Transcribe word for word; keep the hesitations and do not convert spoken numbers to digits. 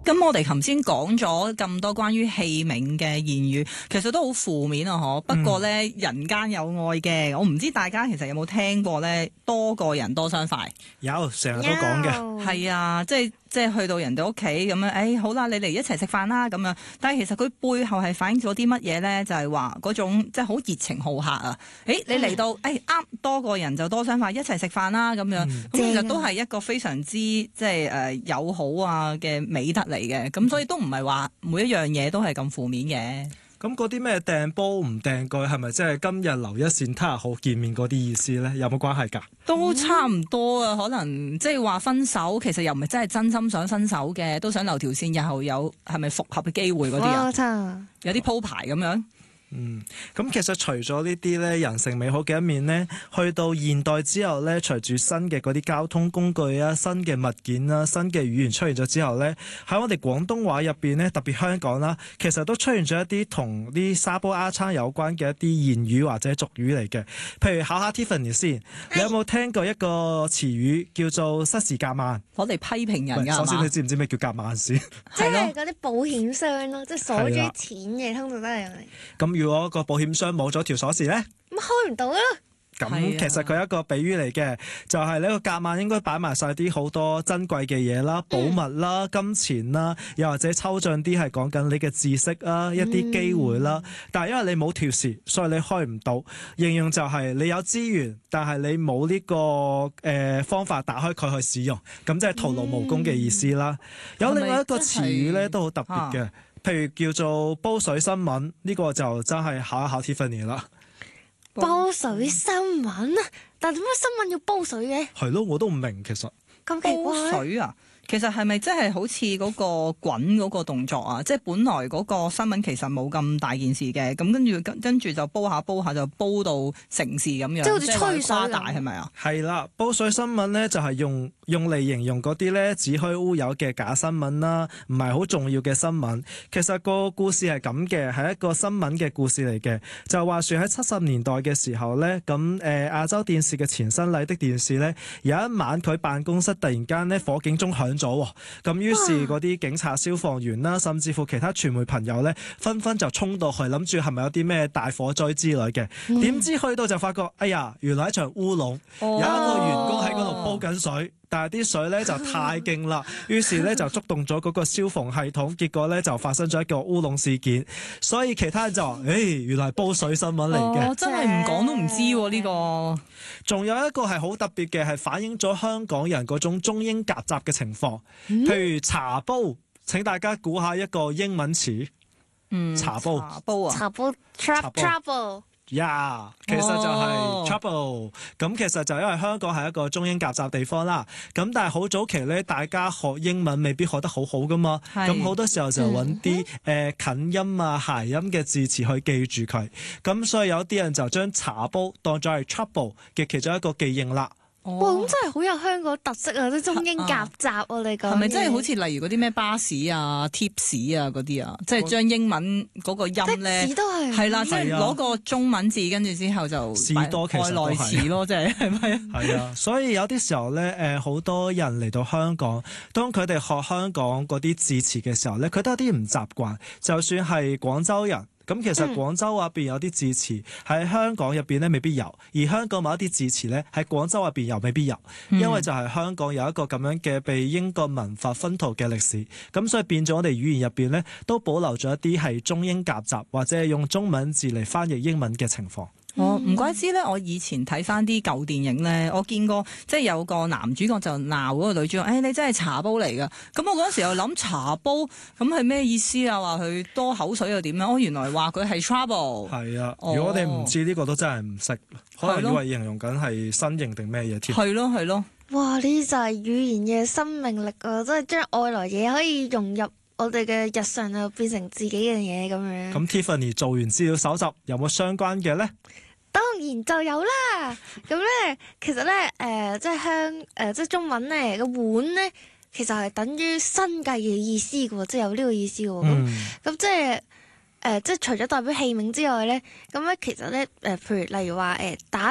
咁我哋頭先講咗咁多關於器皿嘅言語，其實都好負面啊！嗬。不過咧，嗯、人間有愛嘅，我唔知大家其實有冇聽過咧，多個人多雙筷。 有，成日都講嘅。 係啊，即係即係去到人哋屋企咁樣，誒、哎、好啦，你嚟一齊食飯啦咁樣。但係其實佢背後係反映咗啲乜嘢咧？就係話嗰種即係好熱情好客啊！誒、哎，你嚟到，誒、哎、啱多個人就多雙筷，一齊食飯啦咁樣。咁、嗯、其實都係一個非常之即係誒友好啊嘅美德嚟嘅。咁所以都唔係話每一樣嘢都係咁負面嘅。 咁嗰啲咩掟煲唔掟蓋係咪即係今日留一線，他日好見面嗰啲意思咧？有冇關係㗎？ 都差唔多啊，可能即係話分手，其實又唔係真係真心想分手嘅，都想留條線，日後有係咪復合嘅機會嗰啲啊？有啲鋪排咁樣。 嗯，咁其實除咗呢啲咧人性美好嘅一面咧，去到現代之後咧，隨住新嘅嗰啲交通工具啊、新嘅物件啦、新嘅語言出現咗之後咧，喺我哋廣東話入邊咧，特別香港啦，其實都出現咗一啲同啲沙煲罌罉有關嘅一啲言語或者俗語嚟嘅。譬如考下 Tiffany 先，你有冇聽過一個詞語叫做失時夾萬？ 我哋批評人㗎。 首先你知唔知咩叫夾萬先？ 即係嗰啲保險箱咯，即係鎖住啲錢嘅，通常都係。 咁如果個保險箱冇咗條鎖匙咧， 咁開唔到咯。 咁其實佢係一個比喻嚟嘅，就係呢個夾萬應該擺埋晒啲好多珍貴嘅嘢啦、寶物啦、金錢啦，又或者抽象啲係講緊你嘅知識啦、一啲機會啦。但係因為你冇條匙，所以你開唔到。形容就係你有資源，但係你冇呢個誒方法打開佢去使用，咁即係徒勞無功嘅意思啦。有另外一個詞語咧都好特別嘅。譬如叫做煲水新聞，呢、這個就真係考一考 Tiffany 啦。 煲水新聞，但係點解新聞要煲水嘅？ 係咯，我都唔明其實。 咁奇怪。 煲水啊？其實係咪真係好似嗰個滾嗰個動作啊？即係本來嗰個新聞其實冇咁大件事嘅，咁跟住跟跟住就煲下煲下就煲到成事咁樣， 即係好似吹水誇大係咪啊？ 係啦，煲水新聞咧就係用用嚟形容嗰啲咧子虛烏有嘅假新聞啦，唔係好重要嘅新聞。其實個故事係咁嘅，係一個新聞嘅故事嚟嘅。就話說喺七十年代嘅時候咧，咁誒、呃、亞洲電視嘅前身麗的電視咧，有一晚佢辦公室突然間咧火警鐘響咗，咁於是嗰啲警察、消防員啦，甚至乎其他傳媒朋友咧，紛紛就衝到去，諗住係咪有啲咩大火災之類嘅？點、嗯、知去到就發覺，哎呀，原來一場烏龍，哦、有一個員工喺嗰度煲緊水，但係啲水咧就太勁啦，於是咧就觸動咗嗰個消防系統，結果咧就發生咗一個烏龍事件。所以其他人就話，誒、哎，原來係煲水新聞嚟嘅。 哦，真係唔講都唔知喎呢、這個。 仲有一個係好特別嘅，係反映咗香港人嗰種中英夾雜嘅情況。嗯、譬如茶煲，請大家估下一個英文詞。 嗯， 茶煲。 茶煲啊。 茶煲 trouble。 呀，yeah, 其實就係 trouble。咁其實就因為香港係一個中英夾雜地方啦。咁但係好早期咧，大家學英文未必學得好好噶嘛。咁好是多時候就揾啲誒近音啊、諧音嘅字詞去記住佢。咁所以有啲人就將茶煲當咗係 trouble 嘅其中一個記認啦。 哇！咁真係好有香港特色啊！啲中英夾雜啊，你講係咪真係好似例如嗰啲咩巴士啊、貼士啊嗰啲啊，即係將英文嗰個音咧， 都係係啦，即係攞個中文字跟住之後就士多其實外來詞咯，即係係咪啊？ 係啊，所以有啲時候咧，誒好多人嚟到香港，當佢哋學香港嗰啲字詞嘅時候咧，佢都有啲唔習慣，就算係廣州人。咁其實廣州話入邊有啲字詞喺香港入邊咧未必有，而香港某一啲字詞咧喺廣州入邊又未必有，因為就係香港有一個咁樣嘅被英國文化薰陶嘅歷史，咁所以變咗我哋語言入邊咧都保留咗一啲係中英夾雜或者係用中文字嚟翻譯英文嘅情況。 哦，唔怪之咧，我以前睇翻啲舊電影咧，我見過即係有個男主角就鬧嗰個女主角，誒、哎、你真係茶煲嚟㗎。咁我嗰陣時又諗茶煲咁係咩意思啊？話佢多口水又點樣？哦，原來話佢係 trouble。 係啊， 哦、 如果我哋唔知呢、呢個都真係唔識，可能以為形容緊係新型定咩嘢添。 係咯係咯。 哇！呢啲就係語言嘅生命力啊！即係將外來嘢可以融入我哋嘅日常啊，變成自己嘅嘢咁樣。 咁 Tiffany 做完資料搜集有冇相關嘅咧？ 當然就有啦。咁咧，其實咧，誒、呃，即係香，誒、呃，即係中文咧個碗咧，其實係等於新計嘅意思嘅喎，即係有呢個意思喎。咁咁、嗯、即係誒、呃，即係除咗代表器皿之外咧，咁咧其實咧，誒、呃，譬如例如話誒、呃、打。